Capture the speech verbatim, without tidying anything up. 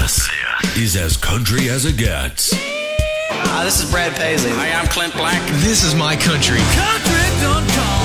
This is As Country as It Gets. Hi, this is Brad Paisley. Hi, I'm Clint Black. This is My Country. Country don't call.